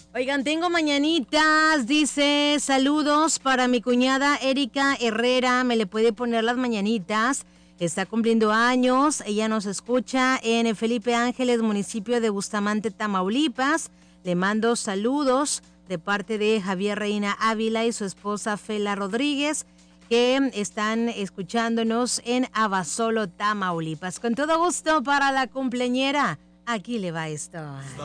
Oigan, tengo mañanitas, dice, saludos para mi cuñada Erika Herrera, me le puede poner las mañanitas, está cumpliendo años, ella nos escucha en Felipe Ángeles, municipio de Bustamante, Tamaulipas, le mando saludos de parte de Javier Reina Ávila y su esposa Fela Rodríguez, que están escuchándonos en Abasolo, Tamaulipas. Con todo gusto para la cumpleañera, aquí le va esto.